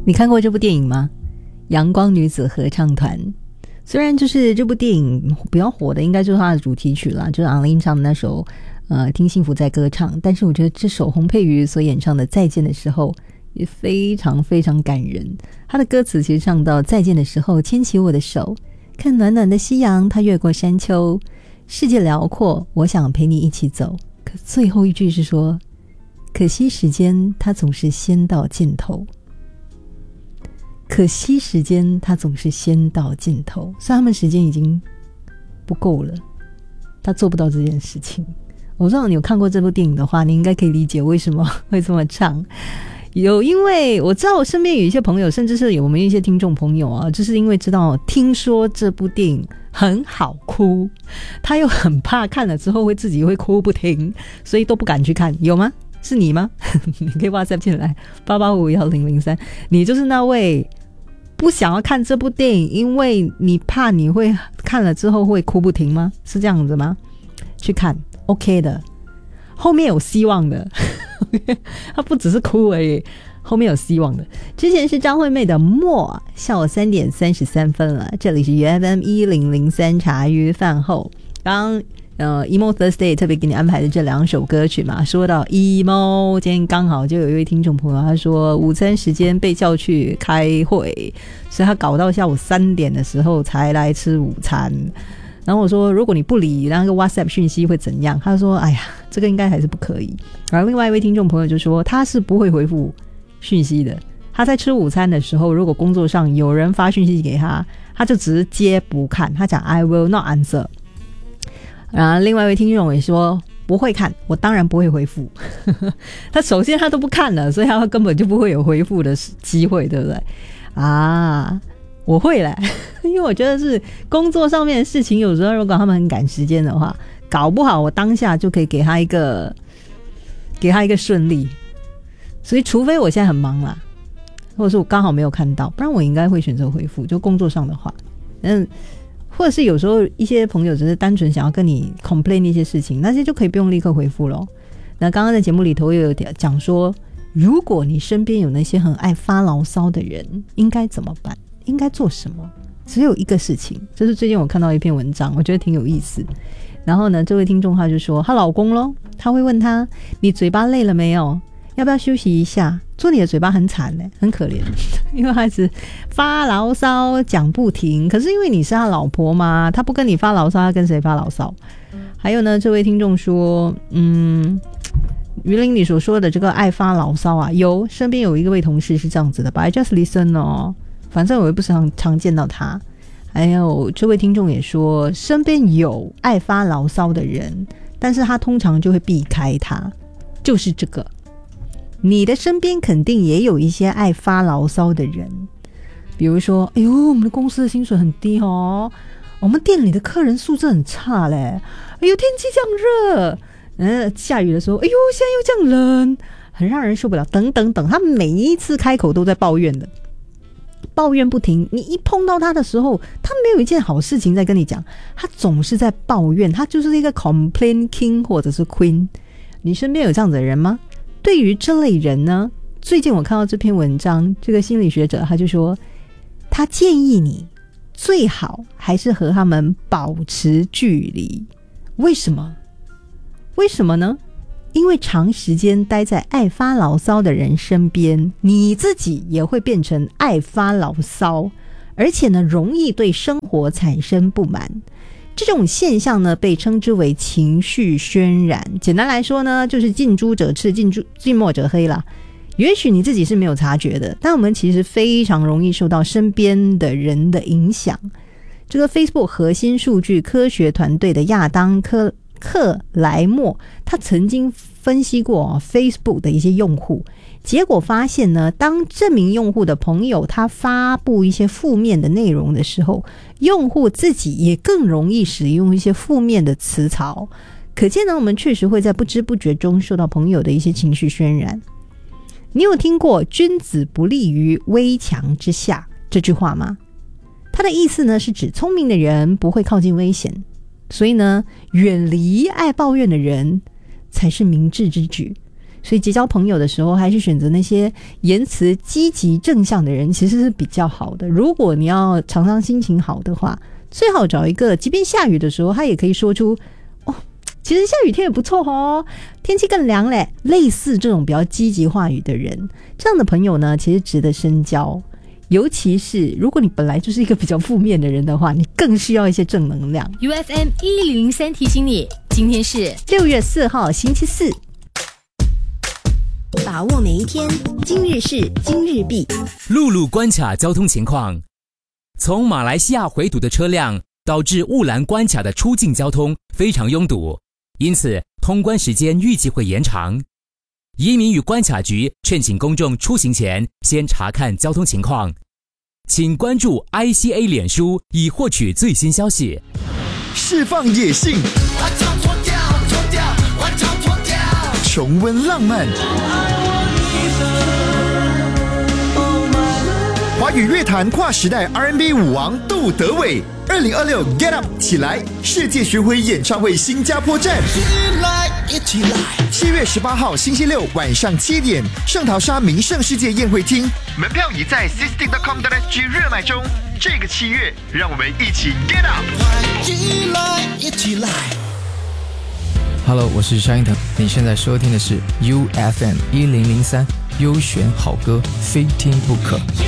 你看过这部电影吗？阳光女子合唱团。虽然就是这部电影比较火的应该就是它的主题曲啦，就是昂琳唱的那首听幸福在歌唱，但是我觉得这首洪佩瑜所演唱的再见的时候也非常非常感人。他的歌词其实唱到再见的时候，牵起我的手，看暖暖的夕阳，它越过山丘，世界辽阔，我想陪你一起走。可最后一句是说，可惜时间它总是先到尽头，可惜时间它总是先到尽头。所以他们时间已经不够了，他做不到这件事情。我知道你有看过这部电影的话，你应该可以理解为什么会这么唱。因为我知道我身边有一些朋友，甚至是有我们一些听众朋友啊，就是因为听说这部电影很好哭，他又很怕看了之后自己会哭不停，所以都不敢去看。有吗？是你吗？你可以 WhatsApp 进来88551003，你就是那位不想要看这部电影，因为你怕你会看了之后会哭不停吗？是这样子吗？去看 OK 的，后面有希望的。他不只是哭而已，后面有希望的。之前是张惠妹的默，下午3点33分了，这里是 UFM1003 茶余饭后。刚Emo Thursday 特别给你安排的这2首歌曲嘛，说到 Emo， 今天刚好就有一位听众朋友他说午餐时间被叫去开会，所以他搞到下午3点的时候才来吃午餐。然后我说如果你不理那个 WhatsApp 讯息会怎样？他说哎呀，这个应该还是不可以。然后另外一位听众朋友就说他是不会回复讯息的，他在吃午餐的时候，如果工作上有人发讯息给他，他就直接不看，他讲 I will not answer。然后另外一位听众也说不会看，我当然不会回复。他首先他都不看了，所以他根本就不会有回复的机会，对不对啊？我会嘞，因为我觉得是工作上面的事情，有时候如果他们很赶时间的话，搞不好我当下就可以给他一个顺利。所以除非我现在很忙啦，或者是我刚好没有看到，不然我应该会选择回复，就工作上的话。或者是有时候一些朋友只是单纯想要跟你 complain 一些事情，那些就可以不用立刻回复咯。那刚刚在节目里头也有讲说，如果你身边有那些很爱发牢骚的人，应该怎么办？应该做什么？只有一个事情，就是最近我看到一篇文章，我觉得挺有意思。然后呢，这位听众他就说她老公咯，他会问他，你嘴巴累了没有？要不要休息一下？做你的嘴巴很惨耶，很可怜，因为他是发牢骚讲不停，可是因为你是他老婆嘛，他不跟你发牢骚，他跟谁发牢骚？还有呢，这位听众说于林你所说的这个爱发牢骚啊，身边有一位同事是这样子的吧， I just listen 哦，反正我也不是常见到他。还有这位听众也说身边有爱发牢骚的人，但是他通常就会避开他，就是这个，你的身边肯定也有一些爱发牢骚的人。比如说哎呦，我们的公司的薪水很低哦，我们店里的客人素质很差嘞，哎呦天气这样热，下雨的时候哎呦现在又这样冷，很让人受不了，等等等，他每一次开口都在抱怨的，抱怨不停。你一碰到他的时候，他没有一件好事情在跟你讲，他总是在抱怨，他就是一个 complain king 或者是 queen。 你身边有这样子的人吗？对于这类人呢，最近我看到这篇文章，这个心理学者他就说，他建议你最好还是和他们保持距离。为什么？为什么呢？因为长时间待在爱发牢骚的人身边，你自己也会变成爱发牢骚，而且呢，容易对生活产生不满。这种现象呢，被称之为情绪渲染。简单来说呢，就是近朱者赤，近墨者黑啦。也许你自己是没有察觉的，但我们其实非常容易受到身边的人的影响。这个 Facebook 核心数据科学团队的亚当克莱默，他曾经分析过Facebook 的一些用户，结果发现呢，当这名用户的朋友他发布一些负面的内容的时候，用户自己也更容易使用一些负面的词槽。可见呢，我们确实会在不知不觉中受到朋友的一些情绪渲染。你有听过君子不立于危墙之下这句话吗？它的意思呢，是指聪明的人不会靠近危险，所以呢，远离爱抱怨的人才是明智之举。 所以结交朋友的时候，还是选择那些言辞积极正向的人，其实是比较好的。如果你要常常心情好的话，最好找一个，即便下雨的时候，他也可以说出哦，其实下雨天也不错哦，天气更凉嘞。类似这种比较积极话语的人，这样的朋友呢，其实值得深交。尤其是如果你本来就是一个比较负面的人的话，你更需要一些正能量。 UFM 1003提醒你，今天是 6月4号星期四。 把握每一天，今日事今日毕。 陆路关卡交通情况：从马来西亚回堵的车辆导致雾兰关卡的出境交通非常拥堵，因此通关时间预计会延长。移民与关卡局劝请公众出行前先查看交通情况，请关注 ICA 脸书以获取最新消息。 释放野性，重温浪漫，华语乐坛跨时代 R&B 舞王杜德伟，2026 Get Up 起来世界巡回演唱会新加坡站，7月18号星期六晚上7点，圣淘沙名胜世界宴会厅，门票已在 sisting.com.sg 热卖中。这个7月，让我们一起 Get Up！ 一起来 Hello， 我是萧敬腾，你现在收听的是 UFM 1003，优选好歌，非听不可。